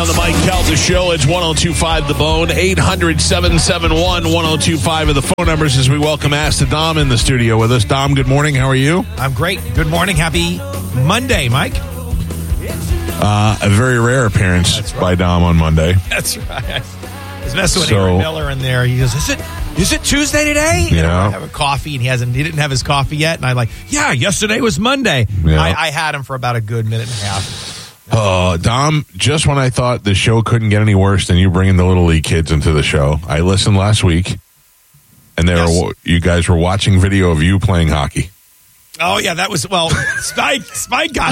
on the Mike Calta Show. It's 102.5 The Bone, 800-771-1025 of the phone numbers as we welcome Ask the Dom in the studio with us. Dom, good morning. How are you? I'm great. Good morning. Happy Monday, Mike. A very rare appearance by Dom on Monday. That's right. I was messing with Aaron Miller in there. He goes, Is it Tuesday today? Yeah. I have a coffee, and he didn't have his coffee yet. And I'm like, yeah, yesterday was Monday. Yeah. I had him for about a good minute and a half. Dom, just when I thought the show couldn't get any worse than you bringing the Little League kids into the show, I listened last week, and you guys were watching video of you playing hockey. Oh, yeah, that was, Spike got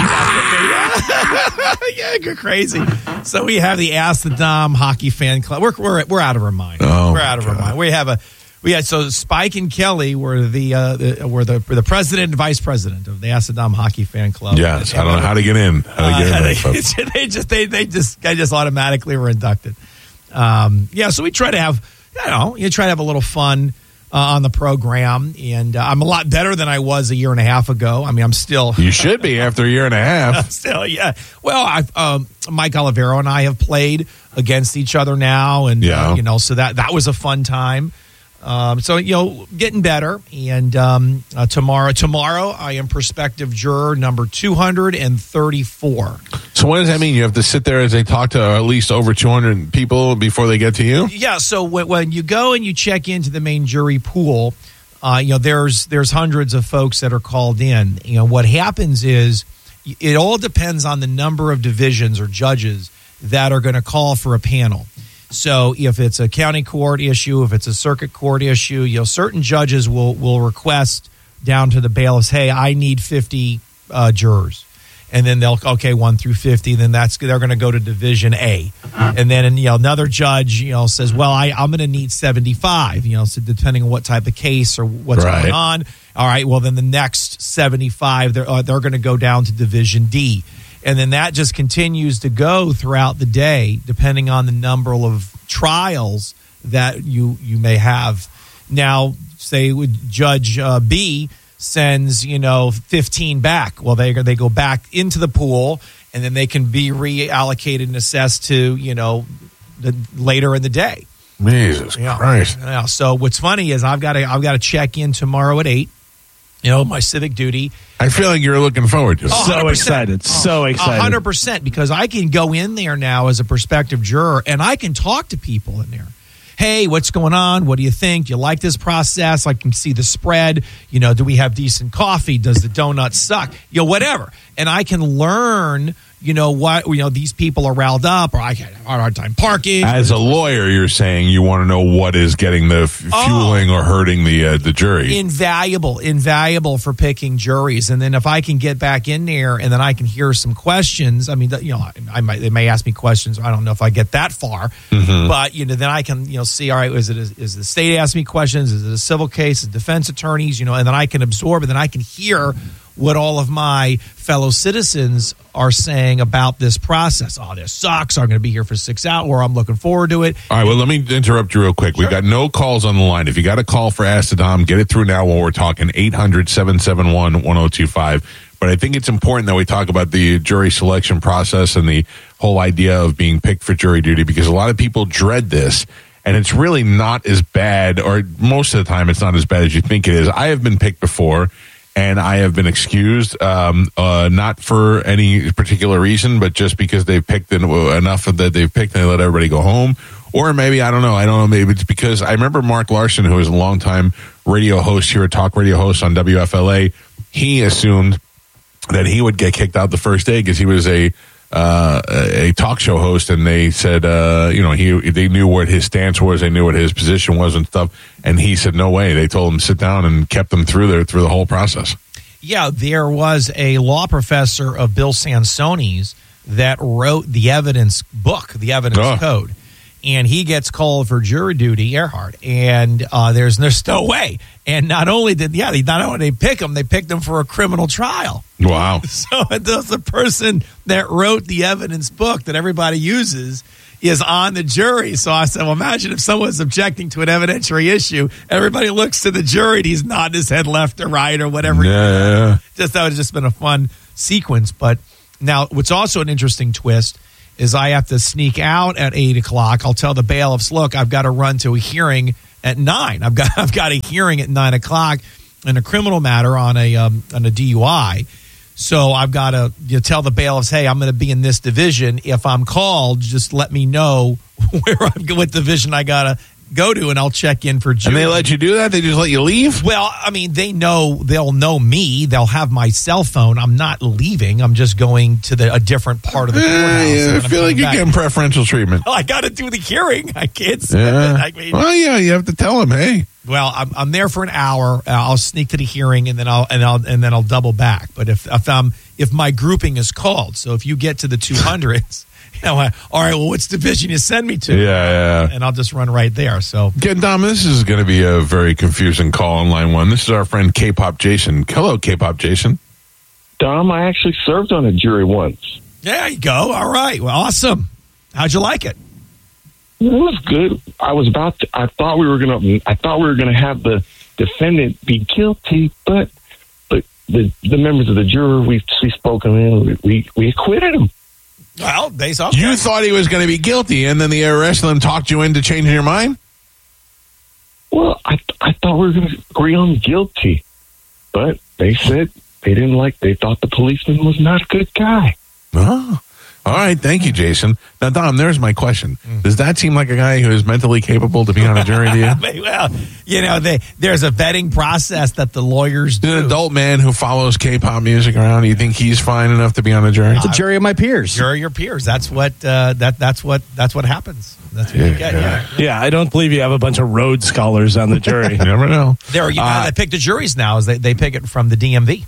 that with me. Yeah, you're crazy. So we have the Ask the Dom Hockey Fan Club. We're out of our mind. Oh, we're out of our mind. So Spike and Kelly were the president and vice president of the Ask the Dom Hockey Fan Club. Yes, I don't know how to get in. They just automatically were inducted. So we try to have a little fun on the program, and I'm a lot better than I was a year and a half ago. I mean, I'm still. You should be after a year and a half. Still, yeah. Well, Mike Olivero and I have played against each other now, and so that was a fun time. Getting better. And tomorrow I am prospective juror number 234. So what does that mean? You have to sit there as they talk to at least over 200 people before they get to you? Yeah. So when you go and you check into the main jury pool, there's hundreds of folks that are called in. What happens is it all depends on the number of divisions or judges that are going to call for a panel. So if it's a county court issue, if it's a circuit court issue, certain judges will request down to the bailiffs, hey, I need 50 jurors. And then they'll, 1 through 50, then they're going to go to Division A. And then another judge, says, well, I'm going to need 75, so depending on what type of case or what's going on. All right, well, then the next 75, they're going to go down to Division D. And then that just continues to go throughout the day, depending on the number of trials that you may have. Now, say Judge B sends 15 back. Well, they go back into the pool, and then they can be reallocated and assessed to later in the day. Jesus Christ! Yeah. So what's funny is I've got to check in tomorrow at 8. My civic duty. I feel like you're looking forward to it. So excited. 100%, because I can go in there now as a prospective juror, and I can talk to people in there. Hey, what's going on? What do you think? Do you like this process? I can see the spread. Do we have decent coffee? Does the donut suck? Whatever. And I can learn, these people are riled up, or I have a hard time parking. As a lawyer, you're saying you want to know what is getting the fueling or hurting the jury. Invaluable for picking juries. And then if I can get back in there and then I can hear some questions, I mean, they may ask me questions. I don't know if I get that far, but then I can see, all right, is the state asking me questions? Is it a civil case? Is it defense attorneys? And then I can absorb, and then I can hear what all of my fellow citizens are saying about this process. Oh, this sucks. I'm going to be here for 6 hours, or I'm looking forward to it. All right, well, let me interrupt you real quick. Sure. We got no calls on the line. If you got a call for Ask the Dom, get it through now while we're talking, 800-771-1025. But I think it's important that we talk about the jury selection process and the whole idea of being picked for jury duty, because a lot of people dread this, and it's really not as bad, or most of the time it's not as bad as you think it is. I have been picked before, and I have been excused, not for any particular reason, but just because they've picked enough that they've picked and they let everybody go home. Or maybe, I don't know, maybe it's because I remember Mark Larson, who is a longtime radio host here, a talk radio host on WFLA, he assumed that he would get kicked out the first day because he was a talk show host, and they said, they knew what his stance was, they knew what his position was and stuff, and he said, no way. They told him to sit down and kept them through the whole process. Yeah, there was a law professor of Bill Sansoni's that wrote the evidence book, the evidence code. And he gets called for jury duty, Earhart, and there's no way. And not only did they pick him, they picked him for a criminal trial. Wow! So the person that wrote the evidence book that everybody uses is on the jury. So I said, well, imagine if someone's objecting to an evidentiary issue, everybody looks to the jury and he's nodding his head left or right or whatever. Yeah. That would have just been a fun sequence. But now, what's also an interesting twist is I have to sneak out at 8 o'clock. I'll tell the bailiffs, look, I've got to run to a hearing at 9. I've got a hearing at 9 o'clock in a criminal matter on a DUI. So I've got to tell the bailiffs, hey, I'm going to be in this division. If I'm called, just let me know what division I got to go to, and I'll check in for jury. And they let you do that? They just let you leave? Well, I mean, they'll know me. They'll have my cell phone. I'm not leaving. I'm just going to a different part of the courthouse. I feel like you're getting preferential treatment. Well, I got to do the hearing. I can't skip it. Well, yeah, you have to tell them, hey. Well, I'm there for an hour. I'll sneak to the hearing, and then I'll double back. But if my grouping is called, so if you get to the 200s. All right, well, which division you send me to? Yeah. And I'll just run right there. So, Dom, this is going to be a very confusing call on line 1. This is our friend K-Pop Jason. Hello, K-Pop Jason. Dom, I actually served on a jury once. There you go. All right. Well, awesome. How'd you like it? It was good. I thought we were gonna have the defendant be guilty, but the members of the jury we spoke him in, we acquitted him. Well, they saw. You thought he was going to be guilty, and then the arrest them talked you into changing your mind? Well, I thought we were going to agree on guilty, but they said they thought the policeman was not a good guy. Oh, all right. Thank you, Jason. Now, Dom, there's my question. Does that seem like a guy who is mentally capable to be on a jury to you? Well, there's a vetting process that the lawyers do. An adult man who follows K-pop music around, do you think he's fine enough to be on a jury? It's a jury of my peers. Jury of your peers. That's what that's what happens. That's what you get. Yeah, I don't believe you have a bunch of Rhodes scholars on the jury. You never know. They pick the juries now. They pick it from the DMV.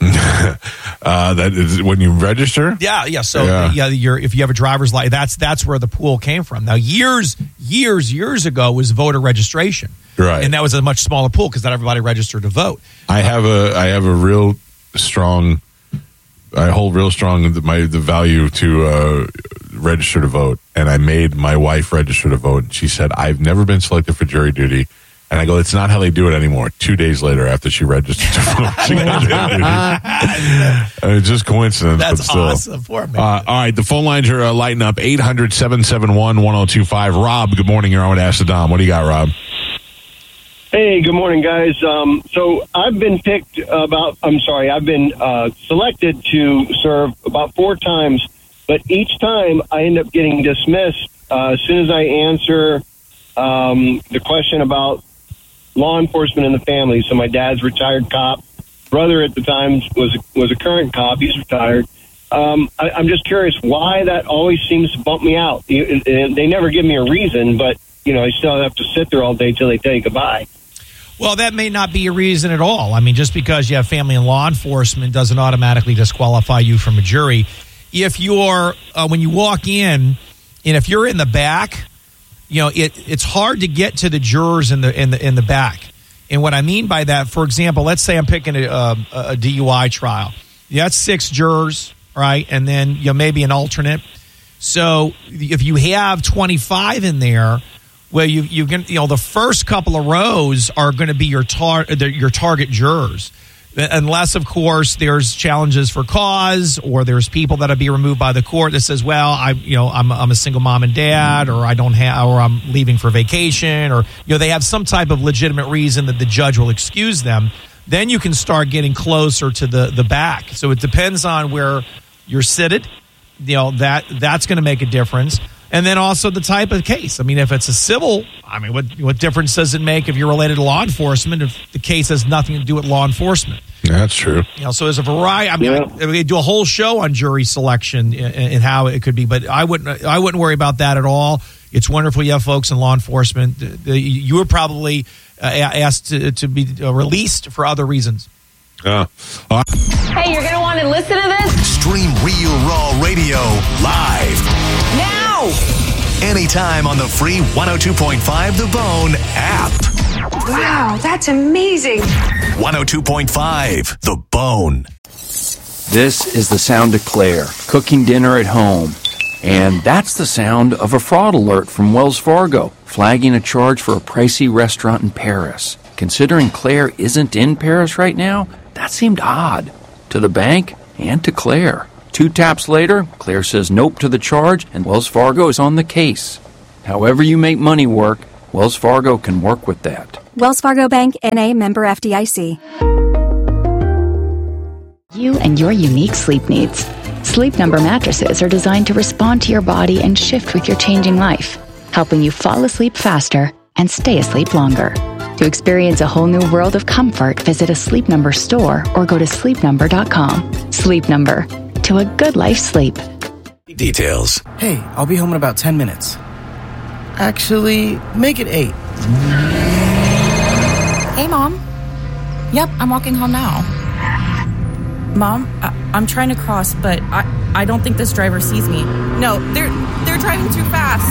That is when you register. Yeah. So if you have a driver's license, that's where the pool came from. Now, years ago was voter registration, right? And that was a much smaller pool because not everybody registered to vote. I have a real strong. I hold real strong the value to register to vote, and I made my wife register to vote. And she said, "I've never been selected for jury duty." And I go, it's not how they do it anymore. 2 days later, after she registered to vote, she got it. It's just coincidence. That's but still. awesome. Poor man. All right, the phone lines are lighting up. 800-771-1025. Rob, good morning. You're on with Ask the Dom. What do you got, Rob? Hey, good morning, guys. So I've been I've been selected to serve about 4 times, but each time I end up getting dismissed as soon as I answer the question about law enforcement in the family. So my dad's retired cop, brother at the time was a current cop. He's retired. I'm just curious why that always seems to bump me out. They never give me a reason, but I still have to sit there all day till they tell you goodbye. Well, that may not be a reason at all. I mean, just because you have family in law enforcement doesn't automatically disqualify you from a jury. If you're when you walk in, and if you're in the back, it's hard to get to the jurors in the back. And what I mean by that, for example, let's say I'm picking a DUI trial. You got 6 jurors, right? And then maybe an alternate. So if you have 25 in there, well, you can the first couple of rows are going to be your target jurors. Unless, of course, there's challenges for cause, or there's people that'll be removed by the court that says, "Well, I'm a single mom and dad, or I don't have, or I'm leaving for vacation, or they have some type of legitimate reason that the judge will excuse them." Then you can start getting closer to the back. So it depends on where you're seated. That's going to make a difference. And then also the type of case. I mean, if it's a civil, what difference does it make if you're related to law enforcement if the case has nothing to do with law enforcement? That's true. So there's a variety. We do a whole show on jury selection and how it could be, but I wouldn't worry about that at all. It's wonderful you have folks in law enforcement. You were probably asked to be released for other reasons. Hey, you're going to want to listen to this? Stream Real Raw Radio live now. Anytime on the free 102.5 The Bone app. Wow, that's amazing. 102.5 The Bone. This is the sound of Claire cooking dinner at home. And that's the sound of a fraud alert from Wells Fargo, flagging a charge for a pricey restaurant in Paris. Considering Claire isn't in Paris right now, that seemed odd to the bank and to Claire. 2 taps later, Claire says nope to the charge, and Wells Fargo is on the case. However you make money work, Wells Fargo can work with that. Wells Fargo Bank, N.A., member FDIC. You and your unique sleep needs. Sleep Number mattresses are designed to respond to your body and shift with your changing life, helping you fall asleep faster and stay asleep longer. To experience a whole new world of comfort, visit a Sleep Number store or go to sleepnumber.com. Sleep Number. To a good life sleep. Details. Hey, I'll be home in about 10 minutes. Actually, make it 8. Hey, Mom. Yep, I'm walking home now. Mom, I'm trying to cross, but I don't think this driver sees me. No, they're driving too fast.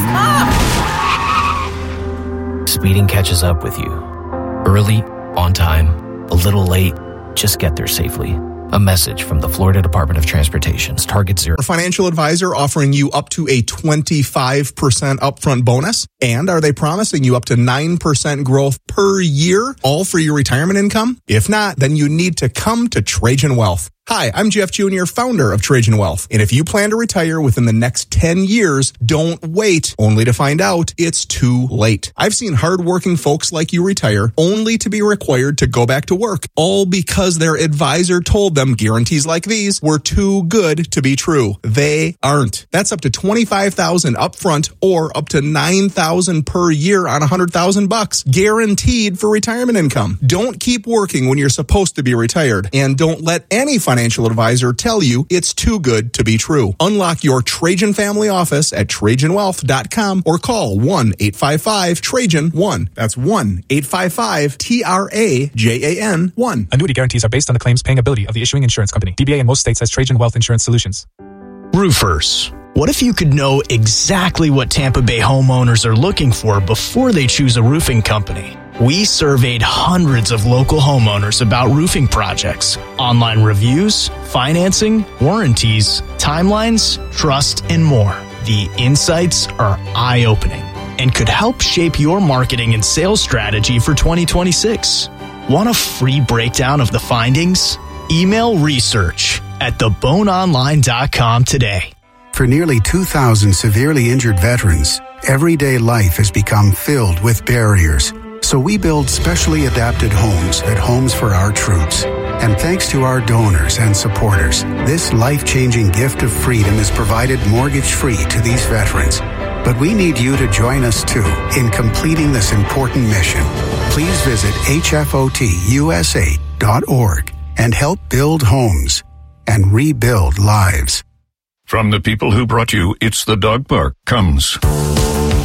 Mom! Speeding catches up with you. Early, on time, a little late, just get there safely. A message from the Florida Department of Transportation's Target Zero. A financial advisor offering you up to a 25% upfront bonus. And are they promising you up to 9% growth per year, all for your retirement income? If not, then you need to come to Trajan Wealth. Hi, I'm Jeff Jr., founder of Trajan Wealth. And if you plan to retire within the next 10 years, don't wait only to find out it's too late. I've seen hardworking folks like you retire only to be required to go back to work, all because their advisor told them guarantees like these were too good to be true. They aren't. That's up to $25,000 upfront or up to $9,000 per year on $100,000 guaranteed for retirement income. Don't keep working when you're supposed to be retired, and don't let any financial advisor tell you it's too good to be true. Unlock your Trajan family office at TrajanWealth.com or call 1-855-TRAJAN-1. That's 1-855-TRAJAN-1. Annuity guarantees are based on the claims paying ability of the issuing insurance company. DBA in most states has Trajan Wealth Insurance Solutions. Roofers. What if you could know exactly what Tampa Bay homeowners are looking for before they choose a roofing company? We surveyed hundreds of local homeowners about roofing projects, online reviews, financing, warranties, timelines, trust, and more. The insights are eye-opening and could help shape your marketing and sales strategy for 2026. Want a free breakdown of the findings? Email research at theboneonline.com today. For nearly 2,000 severely injured veterans, everyday life has become filled with barriers. So we build specially adapted homes at Homes for Our Troops. And thanks to our donors and supporters, this life-changing gift of freedom is provided mortgage-free to these veterans. But we need you to join us, too, in completing this important mission. Please visit hfotusa.org and help build homes and rebuild lives. From the people who brought you It's the Dog Park comes